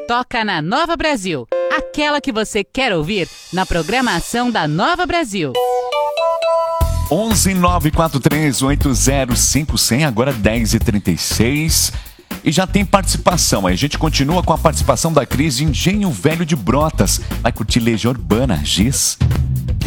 toca na Nova Brasil. Aquela que você quer ouvir na programação da Nova Brasil. 11 943 805 agora 10h36. E já tem participação. A gente continua com a participação da Cris de Engenho Velho de Brotas. Vai curtir Legião Urbana, Giz.